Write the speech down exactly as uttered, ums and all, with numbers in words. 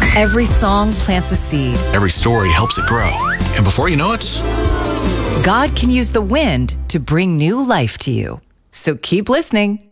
Every song plants a seed. Every story helps it grow. And before you know it, God can use the wind to bring new life to you. So keep listening.